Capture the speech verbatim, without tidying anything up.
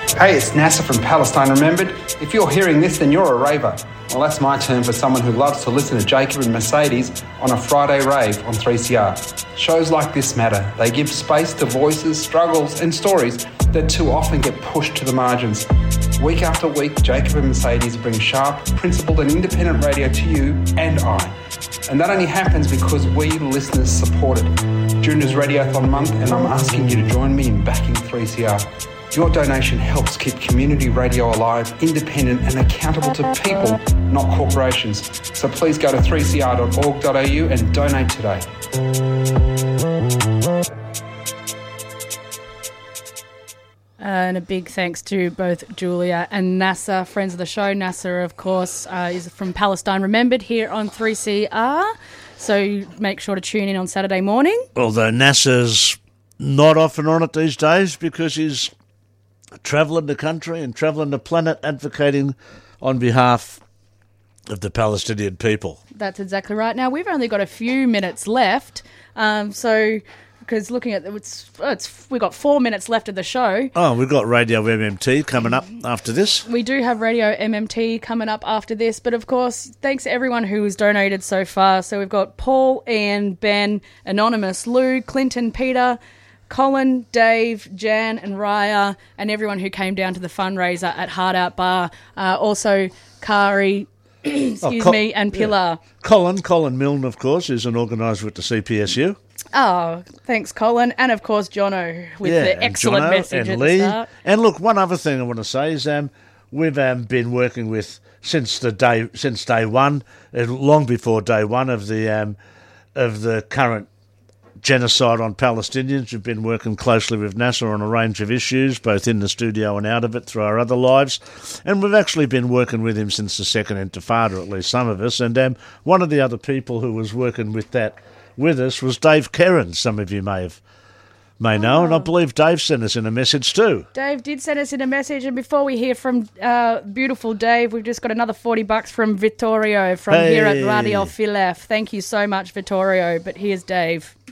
Hey, it's Nasser from Palestine Remembered. If you're hearing this, then you're a raver. Well, that's my term for someone who loves to listen to Jacob and Mercedes on a Friday rave on three C R. Shows like this matter. They give space to voices, struggles and stories that too often get pushed to the margins. Week after week, Jacob and Mercedes bring sharp, principled and independent radio to you and I. And that only happens because we, the listeners, support it. June is Radiothon month and I'm asking you to join me in backing three C R. Your donation helps keep community radio alive, independent and accountable to people, not corporations. So please go to three c r dot org dot a u and donate today. And a big thanks to both Julia and Nasser, friends of the show. Nasser, of course, uh, is from Palestine Remembered here on three C R. So make sure to tune in on Saturday morning. Although Nasser's not often on it these days because he's travelling the country and travelling the planet advocating on behalf of the Palestinian people. That's exactly right. Now, we've only got a few minutes left, um, so... Because looking at it's, it's we've got four minutes left of the show. Oh, we've got Radio M M T coming up after this. We do have Radio M M T coming up after this, but of course, thanks to everyone who has donated so far. So we've got Paul, Ian, Ben, Anonymous, Lou, Clinton, Peter, Colin, Dave, Jan and Raya, and everyone who came down to the fundraiser at Hard Out Bar. Uh, also, Kari, excuse oh, Col- me, and Pilar. Yeah. Colin, Colin Milne, of course, is an organiser with the C P S U. Oh, thanks, Colin. And, of course, Jono with yeah, the excellent Jono message and at Lee. the start. And, look, one other thing I want to say is um, we've um, been working with, since the day since day one, uh, long before day one of the um, of the current genocide on Palestinians, we've been working closely with Nasser on a range of issues, both in the studio and out of it through our other lives. And we've actually been working with him since the Second Intifada, at least some of us. And um, one of the other people who was working with that with us was Dave Kerrin, some of you may have may know, oh. and I believe Dave sent us in a message too. Dave did send us in a message, and before we hear from uh, beautiful Dave, we've just got another forty bucks from Vittorio from hey. here at Radio Filef. Thank you so much, Vittorio, but here's Dave.